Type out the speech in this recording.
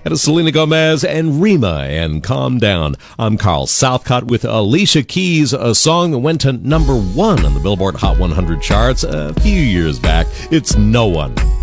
And it's Selena Gomez and Rima and Calm Down. I'm Carl Southcott with Alicia Keys, a song that went to number 1 on the Billboard Hot 100 charts a few years back. It's No One.